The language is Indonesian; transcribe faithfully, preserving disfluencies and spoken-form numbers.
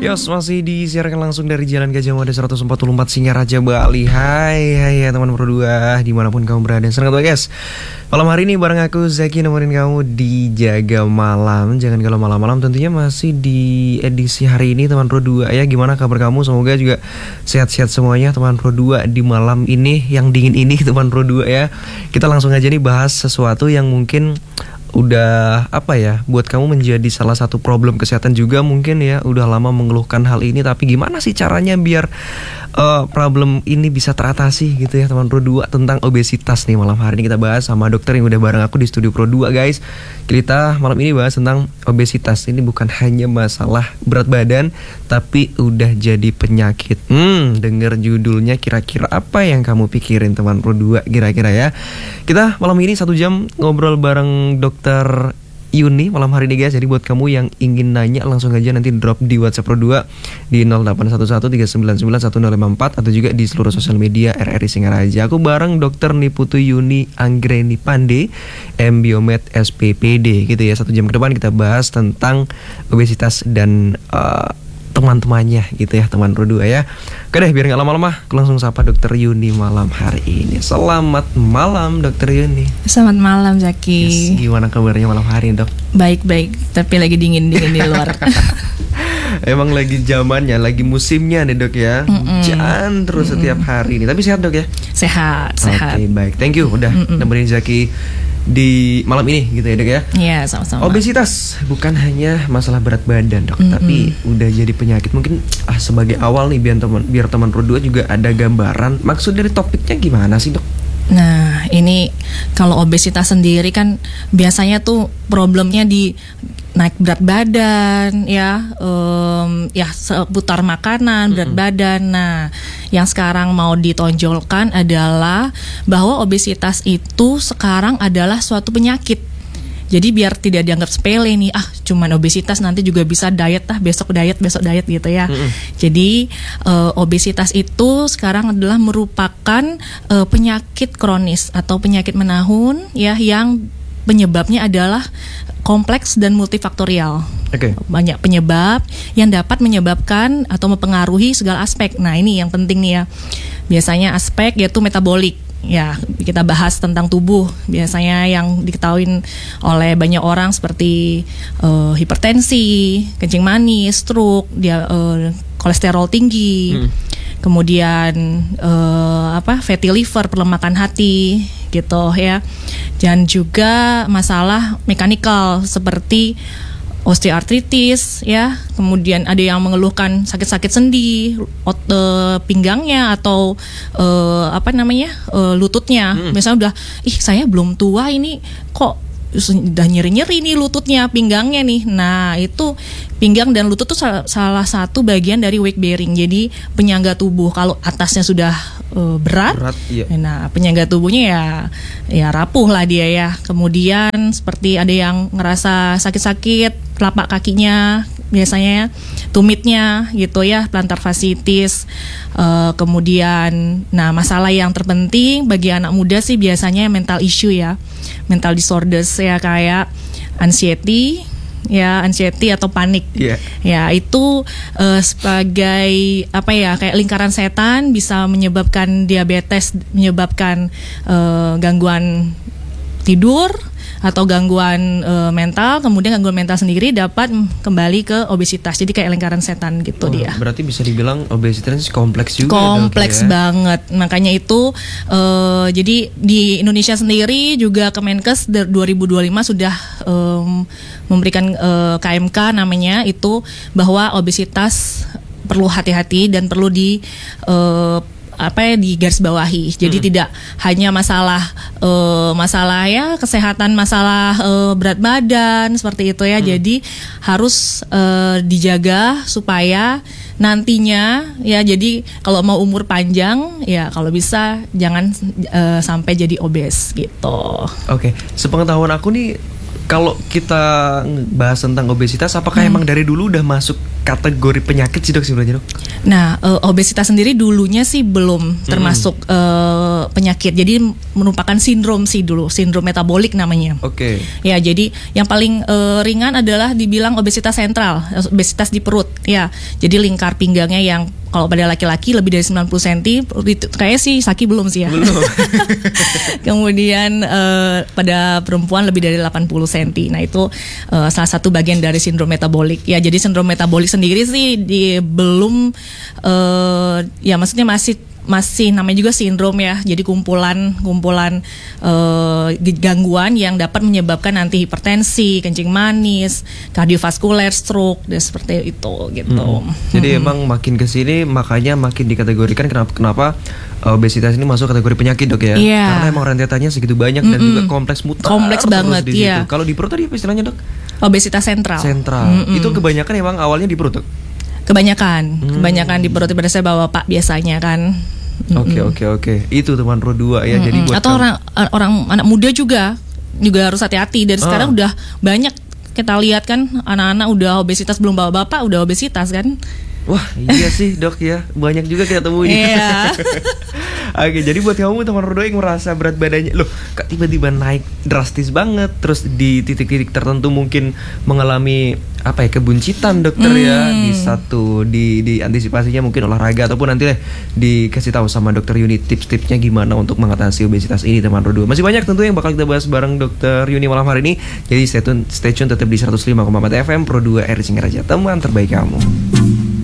Yos, masih disiarkan langsung dari Jalan Gajah Mada seratus empat puluh empat Singaraja, Bali. Hai, hai ya teman Pro dua dimanapun kamu berada. Senang banget guys. Malam hari ini bareng aku Zaki nemenin kamu di Jaga Malam. Jangan kalau malam-malam, tentunya masih di edisi hari ini teman Pro dua ya. Gimana kabar kamu? Semoga juga sehat-sehat semuanya teman Pro dua di malam ini yang dingin ini teman Pro dua ya. Kita langsung aja nih bahas sesuatu yang mungkin udah apa ya, buat kamu menjadi salah satu problem kesehatan juga mungkin ya. Udah lama mengeluhkan hal ini, tapi gimana sih caranya biar uh, problem ini bisa teratasi gitu ya teman Pro dua. Tentang obesitas nih malam hari ini kita bahas sama dokter yang udah bareng aku di studio Pro dua guys. Kita malam ini bahas tentang obesitas. Ini bukan hanya masalah berat badan, tapi udah jadi penyakit. Hmm, denger judulnya kira-kira apa yang kamu pikirin teman Pro dua kira-kira ya. Kita malam ini satu jam ngobrol bareng dokter Dokter Yuni malam hari ini guys. Jadi buat kamu yang ingin nanya langsung aja nanti drop di WhatsApp Pro dua di nol delapan satu satu tiga sembilan sembilan satu nol lima empat atau juga di seluruh sosial media R R I Singaraja. Aku bareng Dokter Niputu Yuni Anggreni Pande, M Biomed S P P D gitu ya. Satu jam ke depan kita bahas tentang obesitas dan uh, teman-temannya gitu ya teman Pro dua ya. Oke deh, biar gak lama-lama aku langsung sapa Dokter Yuni malam hari ini. Selamat malam Dokter Yuni. Selamat malam Zaki. Yes, gimana kabarnya malam hari ini dok? Baik-baik, tapi lagi dingin-dingin di luar. Emang lagi zamannya, lagi musimnya nih dok ya. Hujan terus Mm-mm. setiap hari ini. Tapi sehat dok ya? Sehat, sehat. Oke, baik. Thank you udah Mm-mm. nemenin Zaki di malam ini gitu ya dok ya. Iya, sama-sama. Obesitas bukan hanya masalah berat badan dok, Mm-mm. tapi udah jadi penyakit. Mungkin ah sebagai awal nih biar teman biar teman Pro dua juga ada gambaran maksud dari topiknya gimana sih dok? Nah, ini kalau obesitas sendiri kan biasanya tuh problemnya di naik berat badan ya, um, ya seputar makanan, berat mm-hmm. badan. Nah, yang sekarang mau ditonjolkan adalah bahwa obesitas itu sekarang adalah suatu penyakit. Jadi biar tidak dianggap sepele nih, ah cuman obesitas nanti juga bisa diet ah besok diet besok diet gitu ya. Mm-hmm. Jadi uh, obesitas itu sekarang adalah merupakan uh, penyakit kronis atau penyakit menahun ya yang penyebabnya adalah kompleks dan multifaktorial. Okay. Banyak penyebab yang dapat menyebabkan atau mempengaruhi segala aspek. Nah, ini yang penting nih ya. Biasanya aspek yaitu metabolik. Ya, kita bahas tentang tubuh. Biasanya yang diketahui oleh banyak orang seperti uh, hipertensi, kencing manis, stroke, dia uh, kolesterol tinggi. Hmm. Kemudian uh, apa fatty liver, pelemakan hati gitu ya. Dan juga masalah mekanikal seperti osteoartritis ya. Kemudian ada yang mengeluhkan sakit-sakit sendi, ot, uh, pinggangnya atau uh, apa namanya uh, lututnya. Hmm. Misalnya udah, ih saya belum tua ini kok udah nyeri-nyeri nih lututnya, pinggangnya nih. Nah itu pinggang dan lutut tuh salah, salah satu bagian dari weight bearing. Jadi penyangga tubuh. Kalau atasnya sudah uh, berat, berat iya. Nah penyangga tubuhnya ya ya rapuh lah dia ya. Kemudian seperti ada yang ngerasa sakit-sakit telapak kakinya, biasanya tumitnya gitu ya, plantar fasciitis. Uh, kemudian, nah masalah yang terpenting bagi anak muda sih biasanya mental issue ya, mental disorders ya kayak anxiety, ya anxiety atau panik. Yeah. Ya itu uh, sebagai apa ya kayak lingkaran setan bisa menyebabkan diabetes, menyebabkan uh, gangguan tidur atau gangguan e, mental, kemudian gangguan mental sendiri dapat kembali ke obesitas. Jadi kayak lingkaran setan gitu. Oh, dia. Berarti bisa dibilang obesitas kompleks juga. Kompleks ya? Banget. Makanya itu e, jadi di Indonesia sendiri juga Kemenkes dua ribu dua puluh lima sudah e, memberikan e, K M K namanya itu bahwa obesitas perlu hati-hati dan perlu di e, apa ya di garis bawahi. Jadi hmm. tidak hanya masalah uh, masalah ya kesehatan, masalah uh, berat badan seperti itu ya. Hmm. Jadi harus uh, dijaga supaya nantinya ya jadi kalau mau umur panjang ya kalau bisa jangan uh, sampai jadi obes gitu. Oke, okay. Sepengetahuan aku nih kalau kita bahas tentang obesitas apakah hmm. emang dari dulu udah masuk kategori penyakit sih dok sebenarnya dok? Nah, uh, obesitas sendiri dulunya sih belum termasuk hmm. uh, penyakit. Jadi merupakan sindrom sih dulu, sindrom metabolik namanya. Oke. Okay. Ya, jadi yang paling uh, ringan adalah dibilang obesitas sentral, obesitas di perut. Ya, jadi lingkar pinggangnya yang kalau pada laki-laki lebih dari sembilan puluh sentimeter, kayaknya sih Saki belum sih ya. Belum. Kemudian uh, pada perempuan lebih dari delapan puluh sentimeter. Nah itu uh, salah satu bagian dari sindrom metabolik. Ya jadi sindrom metabolik sendiri sih di, belum, uh, ya maksudnya masih masih namanya juga sindrom ya. Jadi kumpulan kumpulan uh, gangguan yang dapat menyebabkan nanti hipertensi, kencing manis, kardiovaskuler, stroke, dan seperti itu gitu. Hmm. Jadi hmm. emang makin kesini makanya makin dikategorikan kenapa kenapa obesitas ini masuk kategori penyakit dok ya? Yeah. Karena emang rentetannya segitu banyak mm-mm. dan juga kompleks mutar. Kompleks banget di ya. Kalau di perut tadi apa istilahnya dok? Obesitas sentral. Sentral. Mm-mm. Itu kebanyakan emang awalnya di perut dok? Kebanyakan, hmm. kebanyakan di perut pada saya bawa pak biasanya kan. Oke oke oke, itu teman pro dua ya. Mm-mm. Jadi buat atau kamu, orang orang anak muda juga juga harus hati-hati. Dari oh. sekarang udah banyak kita lihat kan anak-anak udah obesitas belum bawa bapak udah obesitas kan. Wah iya sih dok ya, banyak juga kita temuin. Iya. Oke, jadi buat kamu teman rodo yang merasa berat badannya loh kak tiba-tiba naik drastis banget, terus di titik-titik tertentu mungkin mengalami apa ya kebuncitan dokter hmm. ya di satu di di antisipasinya mungkin olahraga ataupun nanti deh dikasih tahu sama dokter Yuni tips-tipsnya gimana untuk mengatasi obesitas ini teman rodo. Masih banyak tentu yang bakal kita bahas bareng dokter Yuni malam hari ini. Jadi stay tune, stay tune tetap di seratus lima koma empat F M Pro dua R I Singaraja, teman terbaik kamu.